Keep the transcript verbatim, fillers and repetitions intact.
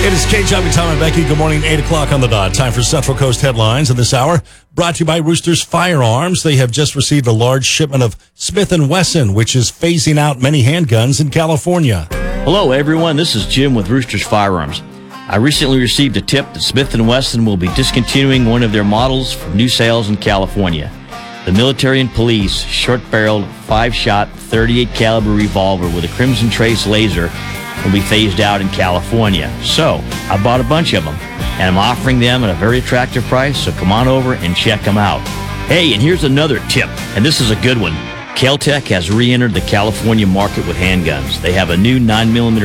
It is K. Chubby, Tom, and Becky. Good morning, eight o'clock on the dot. Time for Central Coast headlines in this hour. Brought to you by Roosters Firearms. They have just received a large shipment of Smith and Wesson, which is phasing out many handguns in California. Hello, everyone. This is Jim with Roosters Firearms. I recently received a tip that Smith and Wesson will be discontinuing one of their models for new sales in California. The military and police short-barreled, five-shot, thirty-eight caliber revolver with a Crimson Trace laser will be phased out in California. So, I bought a bunch of them, and I'm offering them at a very attractive price, so come on over and check them out. Hey, and here's another tip, and this is a good one. Kel-Tec has re-entered the California market with handguns. They have a new nine millimeter